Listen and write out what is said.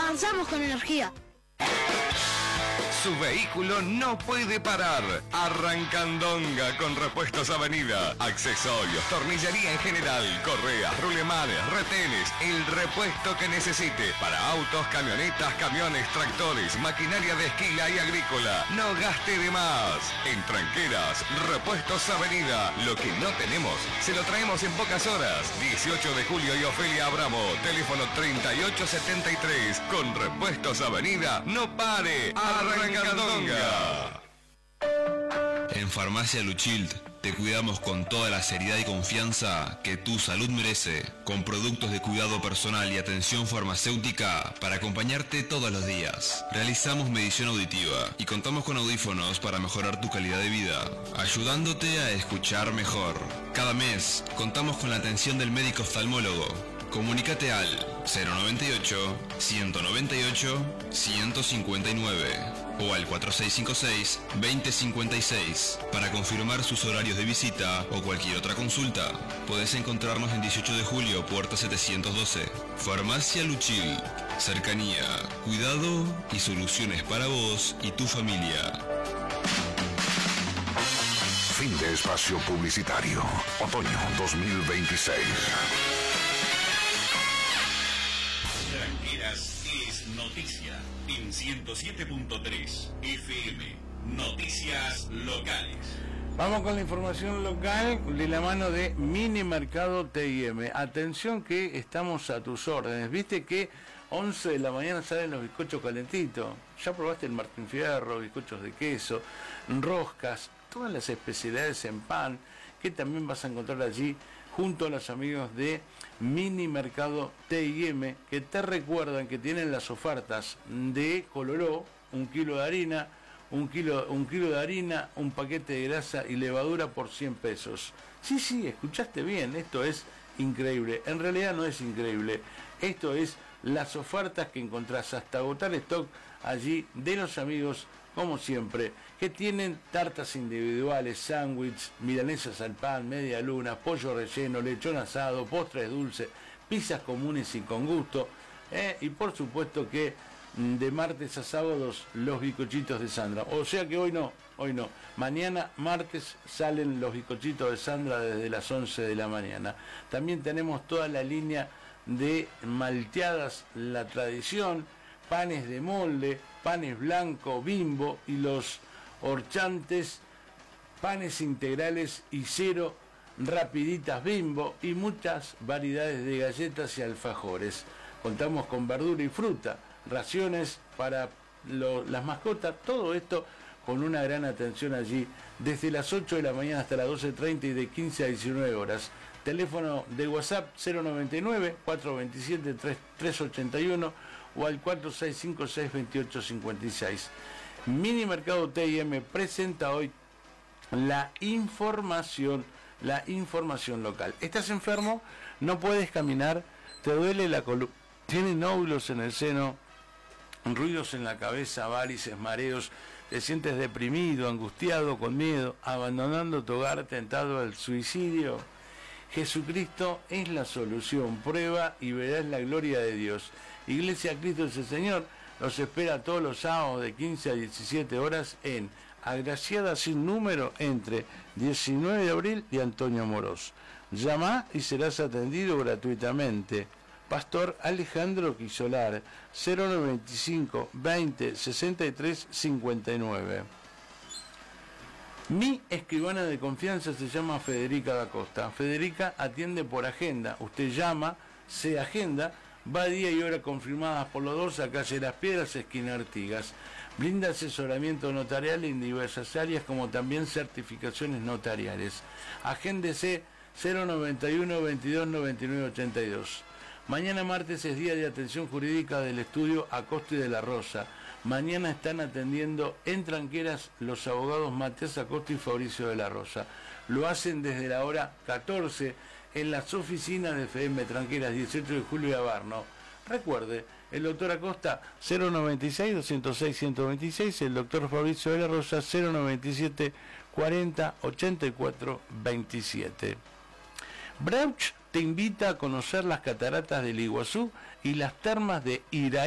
Avanzamos con energía. Su vehículo no puede parar. Arrancandonga con Repuestos Avenida. Accesorios, tornillería en general, correas, rulemanes, retenes, el repuesto que necesite para autos, camionetas, camiones, tractores, maquinaria de esquila y agrícola. No gaste de más. En Tranqueras, Repuestos Avenida. Lo que no tenemos, se lo traemos en pocas horas. 18 de julio y Ofelia Abramo. Teléfono 3873. Con Repuestos Avenida, no pare. Arrancandonga. En Farmacia Luchild te cuidamos con toda la seriedad y confianza que tu salud merece, con productos de cuidado personal y atención farmacéutica para acompañarte todos los días. Realizamos medición auditiva y contamos con audífonos para mejorar tu calidad de vida, ayudándote a escuchar mejor. Cada mes contamos con la atención del médico oftalmólogo. Comunícate al 098 198 159 o al 4656-2056 para confirmar sus horarios de visita o cualquier otra consulta. Podés encontrarnos en 18 de julio, puerta 712. Farmacia Luchil. Cercanía, cuidado y soluciones para vos y tu familia. Fin de espacio publicitario. Otoño 2026. Tranqueras es noticia en 107.3 FM. Noticias locales. Vamos con la información local de la mano de Mini Mercado TIM. Atención que estamos a tus órdenes. Viste que 11 de la mañana salen los bizcochos calentitos. Ya probaste el Martín Fierro, bizcochos de queso, roscas, todas las especialidades en pan que también vas a encontrar allí junto a los amigos de Mini Mercado TIM, que te recuerdan que tienen las ofertas de Coloró, 1 kilo de harina, un kilo de harina, un paquete de grasa y levadura por 100 pesos. Sí, escuchaste bien, esto es increíble. En realidad no es increíble, esto es las ofertas que encontrás hasta agotar stock allí de los amigos, como siempre, que tienen tartas individuales, sándwiches, milanesas al pan, media luna, pollo relleno, lechón asado, postres dulces, pizzas comunes y con gusto, y por supuesto que de martes a sábados los bizcochitos de Sandra. O sea que hoy no. Mañana martes salen los bizcochitos de Sandra desde las 11 de la mañana. También tenemos toda la línea de malteadas La Tradición, panes de molde, panes blanco Bimbo y los horchantes, panes integrales y cero rapiditas Bimbo y muchas variedades de galletas y alfajores. Contamos con verdura y fruta, raciones para las mascotas, todo esto con una gran atención allí desde las 8 de la mañana hasta las 12:30 y de 15 a 19 horas. Teléfono de WhatsApp 099-427-381 o al 4656-2856. Mini Mercado TIM presenta hoy la información local. ¿Estás enfermo? ¿No puedes caminar? ¿Te duele la columna? ¿Tienes nódulos en el seno? ¿Ruidos en la cabeza? ¿Varices? ¿Mareos? ¿Te sientes deprimido, angustiado, con miedo, abandonando tu hogar, tentado al suicidio? Jesucristo es la solución. Prueba y verás la gloria de Dios. Iglesia Cristo es el Señor los espera todos los sábados de 15 a 17 horas en Agraciada Sin Número entre 19 de abril y Antonio Amorós. Llama y serás atendido gratuitamente. Pastor Alejandro Quisolar, 095 20 63 59. Mi escribana de confianza se llama Federica da Costa. Federica atiende por agenda. Usted llama, se agenda, va día y hora confirmadas por los dos a calle Las Piedras, esquina Artigas. Brinda asesoramiento notarial en diversas áreas como también certificaciones notariales. Agéndese 091 22 99 82. Mañana martes es día de atención jurídica del estudio Acosta y de la Rosa. Mañana están atendiendo en Tranqueras los abogados Matías Acosta y Fabricio de la Rosa. Lo hacen desde la hora 14 en las oficinas de FM Tranqueras, 18 de julio y Abarno. Recuerde, el doctor Acosta 096 206 126, el doctor Fabricio de la Rosa 097 40 84 27. Brauch te invita a conocer las cataratas del Iguazú y las termas de Iraí.